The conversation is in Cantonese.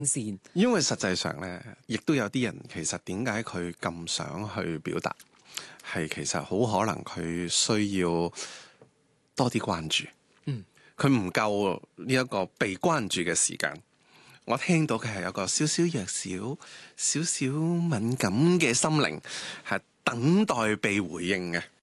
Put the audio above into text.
線？ 因為實際上咧，亦都有啲人其實點解佢咁想去表達，係其實好可能佢需要多啲關注。佢唔夠呢一個被關注嘅時間。我聽到嘅係有個少少弱小、少少敏感嘅心靈，係等待被回應嘅。